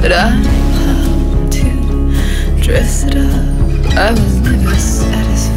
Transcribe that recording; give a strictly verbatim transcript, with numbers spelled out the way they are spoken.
but I love to dress it up. I was never satisfied.